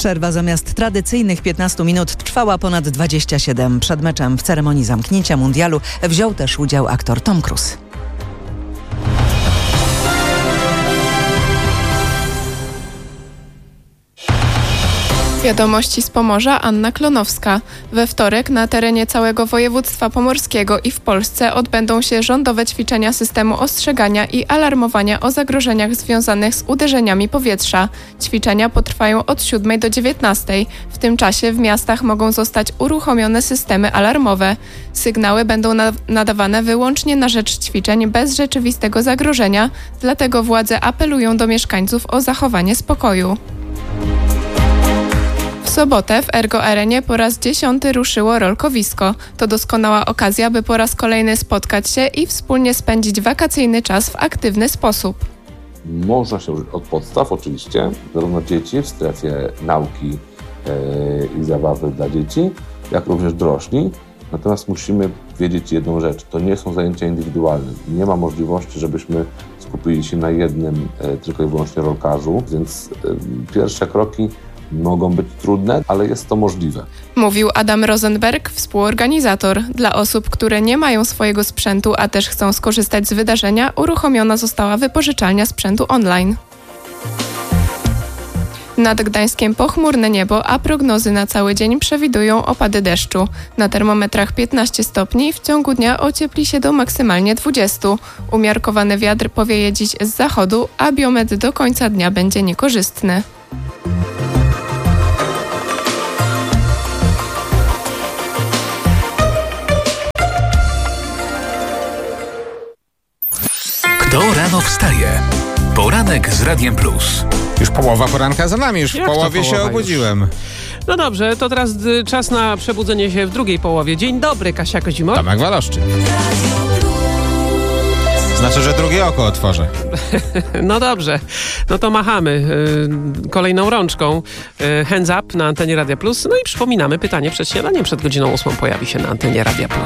Przerwa zamiast tradycyjnych 15 minut trwała ponad 27. Przed meczem w ceremonii zamknięcia mundialu wziął też udział aktor Tom Cruise. Wiadomości z Pomorza, Anna Klonowska. We wtorek na terenie całego województwa pomorskiego i w Polsce odbędą się rządowe ćwiczenia systemu ostrzegania i alarmowania o zagrożeniach związanych z uderzeniami powietrza. Ćwiczenia potrwają od 7 do 19. W tym czasie w miastach mogą zostać uruchomione systemy alarmowe. Sygnały będą nadawane wyłącznie na rzecz ćwiczeń bez rzeczywistego zagrożenia, dlatego władze apelują do mieszkańców o zachowanie spokoju. W sobotę w Ergo Arenie po raz 10 ruszyło rolkowisko. To doskonała okazja, by po raz kolejny spotkać się i wspólnie spędzić wakacyjny czas w aktywny sposób. Można się użyć od podstaw oczywiście, zarówno dzieci w strefie nauki i zabawy dla dzieci, jak również dorośli. Natomiast musimy wiedzieć jedną rzecz, to nie są zajęcia indywidualne. Nie ma możliwości, żebyśmy skupili się na jednym tylko i wyłącznie rolkarzu, więc pierwsze kroki mogą być trudne, ale jest to możliwe. Mówił Adam Rosenberg, współorganizator. Dla osób, które nie mają swojego sprzętu, a też chcą skorzystać z wydarzenia, uruchomiona została wypożyczalnia sprzętu online. Nad Gdańskiem pochmurne niebo, a prognozy na cały dzień przewidują opady deszczu. Na termometrach 15 stopni, w ciągu dnia ociepli się do maksymalnie 20. Umiarkowany wiatr powieje dziś z zachodu, a biometr do końca dnia będzie niekorzystny. Kto rano wstaje? Poranek z Radiem Plus. Już połowa poranka za nami, już w połowie się obudziłem. Już? No dobrze, to teraz czas na przebudzenie się w drugiej połowie. Dzień dobry, Kasia Kozimok. Tomek Waloszczyk. Znaczy, że drugie oko otworzę. No dobrze, no to machamy kolejną rączką. Hands up na antenie Radia Plus. No i przypominamy, pytanie przed śniadaniem przed godziną 8 pojawi się na antenie Radia Plus.